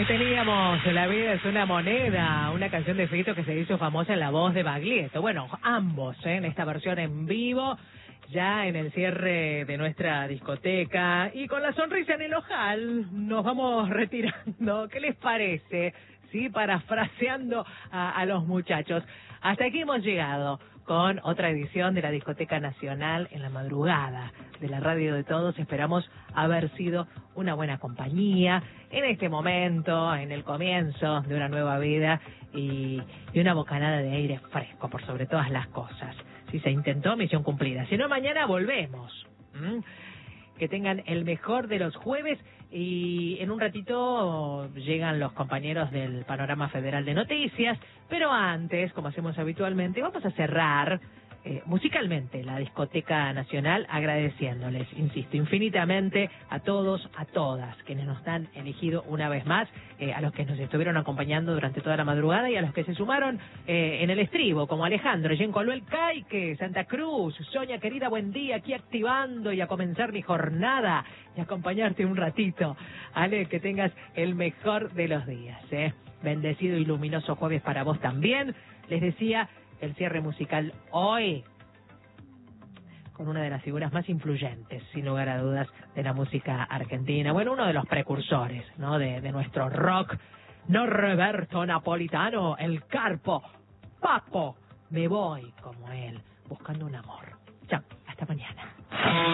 Ahí teníamos La vida es una moneda, una canción de Fito que se hizo famosa en la voz de Baglietto. Bueno, ambos en esta versión en vivo, ya en el cierre de nuestra discoteca. Y con la sonrisa en el ojal nos vamos retirando. ¿Qué les parece? Sí, parafraseando a los muchachos. Hasta aquí hemos llegado con otra edición de la Discoteca Nacional en la madrugada de la Radio de Todos. Esperamos haber sido una buena compañía en este momento, en el comienzo de una nueva vida y una bocanada de aire fresco por sobre todas las cosas. Si se intentó, misión cumplida. Si no, mañana volvemos. Que tengan el mejor de los jueves y en un ratito llegan los compañeros del Panorama Federal de Noticias, pero antes, como hacemos habitualmente, vamos a cerrar musicalmente la Discoteca Nacional agradeciéndoles, insisto, infinitamente a todos, a todas quienes nos han elegido una vez más, a los que nos estuvieron acompañando durante toda la madrugada y a los que se sumaron en el estribo, como Alejandro, Yencoló Caique, Santa Cruz, Soña querida, buen día, aquí activando y a comenzar mi jornada y acompañarte un ratito. Ale, que tengas el mejor de los días, bendecido y luminoso jueves para vos también. Les decía, el cierre musical hoy con una de las figuras más influyentes, sin lugar a dudas, de la música argentina. Bueno, uno de los precursores, ¿no?, de nuestro rock, Norberto Napolitano, el Carpo, Papo, me voy como él, buscando un amor. Chao, hasta mañana.